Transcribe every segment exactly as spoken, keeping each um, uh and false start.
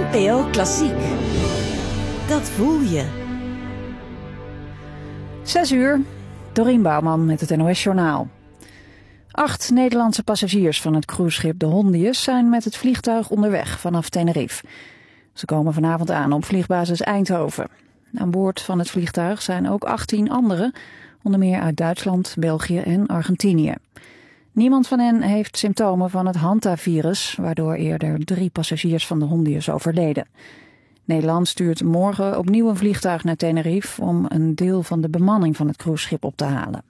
N P O Klassiek. Dat voel je. Zes uur, Dorien Bouwman met het N O S Journaal. Acht Nederlandse passagiers van het cruiseschip de Hondius zijn met het vliegtuig onderweg vanaf Tenerife. Ze komen vanavond aan op vliegbasis Eindhoven. Aan boord van het vliegtuig zijn ook achttien anderen, onder meer uit Duitsland, België en Argentinië. Niemand van hen heeft symptomen van het hantavirus, waardoor eerder drie passagiers van de Hondius overleden. Nederland stuurt morgen opnieuw een vliegtuig naar Tenerife om een deel van de bemanning van het cruiseschip op te halen.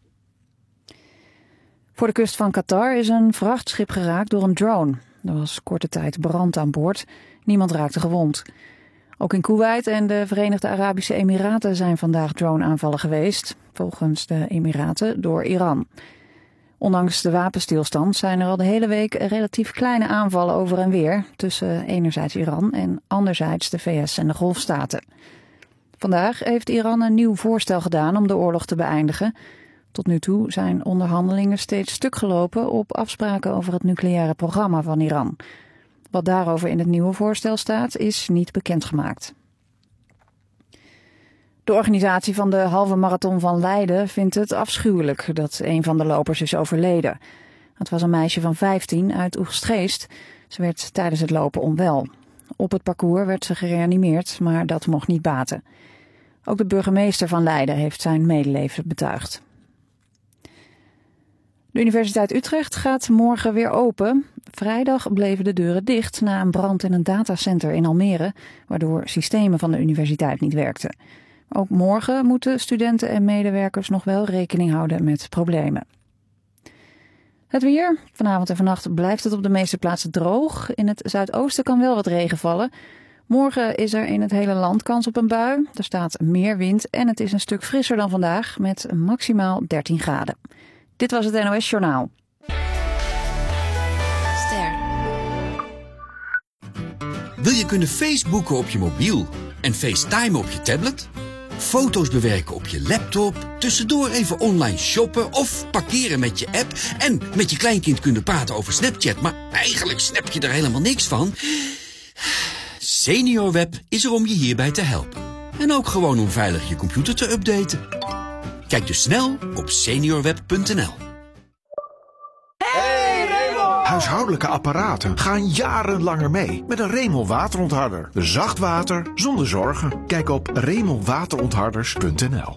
Voor de kust van Qatar is een vrachtschip geraakt door een drone. Er was korte tijd brand aan boord. Niemand raakte gewond. Ook in Kuwait en de Verenigde Arabische Emiraten zijn vandaag drone-aanvallen geweest, volgens de Emiraten door Iran. Ondanks de wapenstilstand zijn er al de hele week relatief kleine aanvallen over en weer tussen enerzijds Iran en anderzijds de V S en de Golfstaten. Vandaag heeft Iran een nieuw voorstel gedaan om de oorlog te beëindigen. Tot nu toe zijn onderhandelingen steeds stuk gelopen op afspraken over het nucleaire programma van Iran. Wat daarover in het nieuwe voorstel staat, is niet bekendgemaakt. De organisatie van de halve marathon van Leiden vindt het afschuwelijk dat een van de lopers is overleden. Het was een meisje van vijftien uit Oegstgeest. Ze werd tijdens het lopen onwel. Op het parcours werd ze gereanimeerd, maar dat mocht niet baten. Ook de burgemeester van Leiden heeft zijn medeleven betuigd. De Universiteit Utrecht gaat morgen weer open. Vrijdag bleven de deuren dicht na een brand in een datacenter in Almere, waardoor systemen van de universiteit niet werkten. Ook morgen moeten studenten en medewerkers nog wel rekening houden met problemen. Het weer. Vanavond en vannacht blijft het op de meeste plaatsen droog. In het zuidoosten kan wel wat regen vallen. Morgen is er in het hele land kans op een bui. Er staat meer wind en het is een stuk frisser dan vandaag met maximaal dertien graden. Dit was het N O S Journaal. Ster. Wil je kunnen Facebooken op je mobiel en FaceTimen op je tablet? Foto's bewerken op je laptop, tussendoor even online shoppen of parkeren met je app en met je kleinkind kunnen praten over Snapchat, maar eigenlijk snap je er helemaal niks van? SeniorWeb is er om je hierbij te helpen. En ook gewoon om veilig je computer te updaten. Kijk dus snel op seniorweb punt n l. Huishoudelijke apparaten gaan jarenlanger mee met een Remel waterontharder. Zacht water zonder zorgen. Kijk op remel waterontharders punt n l.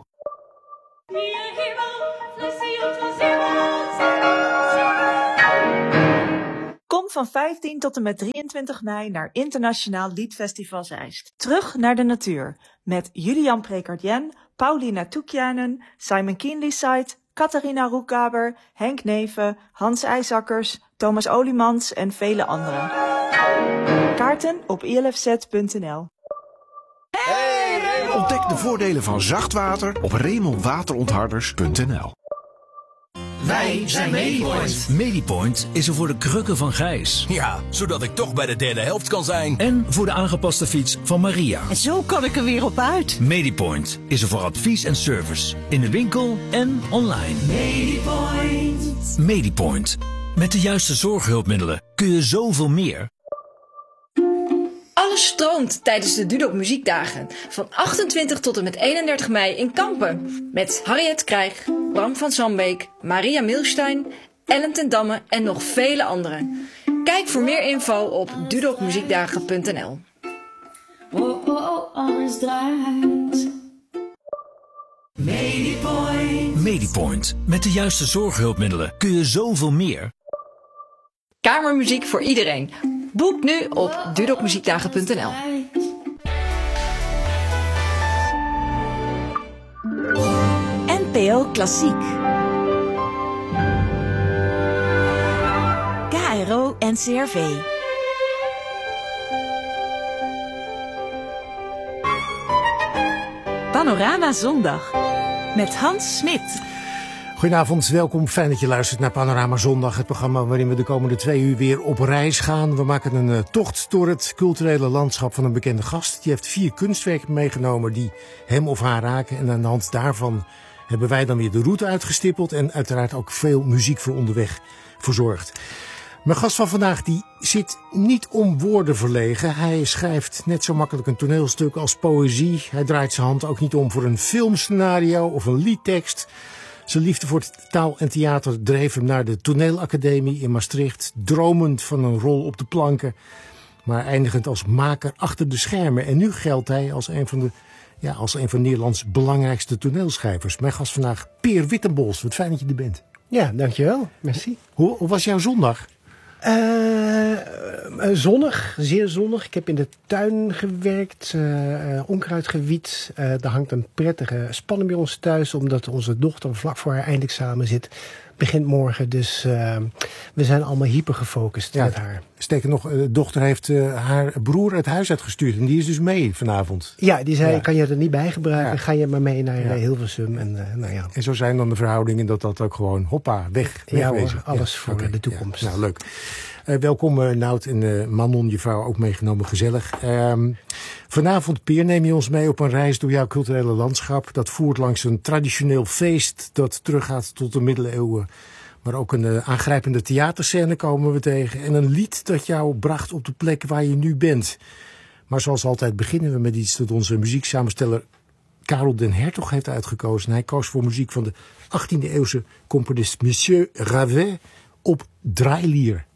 Kom van vijftien tot en met drieëntwintig mei naar Internationaal Liedfestival Zeist. Terug naar de natuur met Julian Prekardjen, Paulina Toekjanen, Simon Kienlysite, Catharina Roekaber, Henk Neven, Hans IJsakkers, Thomas Oliemans en vele anderen. Kaarten op i l f z punt n l. Ontdek de voordelen van zacht water op remel waterontharders punt n l. Wij zijn Medipoint. Medipoint is er voor de krukken van Gijs. Ja, zodat ik toch bij de derde helft kan zijn. En voor de aangepaste fiets van Maria. En zo kan ik er weer op uit. Medipoint is er voor advies en service. In de winkel en online. Medipoint. Medipoint. Met de juiste zorghulpmiddelen kun je zoveel meer. Alles stroomt tijdens de Dudok Muziekdagen. Van achtentwintig tot en met eenendertig mei in Kampen. Met Harriet Krijg, Bram van Sambeek, Maria Milstein, Ellen ten Damme en nog vele anderen. Kijk voor meer info op dudok muziekdagen punt n l. Oh, oh, oh, alles draait. Medipoint. Medipoint. Met de juiste zorghulpmiddelen kun je zoveel meer. Kamermuziek voor iedereen. Boek nu op dudok muziekdagen punt n l. N P O Klassiek. K R O N C R V. Panorama Zondag met Hans Smit. Goedenavond, welkom. Fijn dat je luistert naar Panorama Zondag, het programma waarin we de komende twee uur weer op reis gaan. We maken een uh, tocht door het culturele landschap van een bekende gast. Die heeft vier kunstwerken meegenomen die hem of haar raken. En aan de hand daarvan hebben wij dan weer de route uitgestippeld en uiteraard ook veel muziek voor onderweg verzorgd. Mijn gast van vandaag die zit niet om woorden verlegen. Hij schrijft net zo makkelijk een toneelstuk als poëzie. Hij draait zijn hand ook niet om voor een filmscenario of een liedtekst. Zijn liefde voor taal en theater dreef hem naar de toneelacademie in Maastricht. Dromend van een rol op de planken, maar eindigend als maker achter de schermen. En nu geldt hij als een van de, ja, als een van Nederlands belangrijkste toneelschrijvers. Mijn gast vandaag, Peer Wittenbols. Wat fijn dat je er bent. Ja, dankjewel. Merci. Hoe, hoe was jouw zondag? Uh, zonnig, zeer zonnig. Ik heb in de tuin gewerkt, uh, uh, onkruid gewied. Uh, er hangt een prettige spanning bij ons thuis, omdat onze dochter vlak voor haar eindexamen zit. Begint morgen, dus uh, we zijn allemaal hyper gefocust ja, met haar. Sterker nog, de dochter heeft uh, haar broer het huis uitgestuurd en die is dus mee vanavond. Ja, die zei, ja. Kan je er niet bij gebruiken? Ja. Ga je maar mee naar ja. Hilversum. En, uh, nou ja. en zo zijn dan de verhoudingen dat dat ook gewoon hoppa, weg, wegwezen. Ja hoor, alles ja. voor okay. de toekomst. Ja. Nou, leuk. Uh, welkom uh, Nout en uh, Manon, je vrouw, ook meegenomen, gezellig. Um, vanavond, Peer, neem je ons mee op een reis door jouw culturele landschap. Dat voert langs een traditioneel feest dat teruggaat tot de middeleeuwen. Maar ook een uh, aangrijpende theaterscène komen we tegen. En een lied dat jou bracht op de plek waar je nu bent. Maar zoals altijd beginnen we met iets dat onze muzieksamensteller Karel den Hertog heeft uitgekozen. Hij koos voor muziek van de achttiende eeuwse componist Monsieur Ravet op draailier.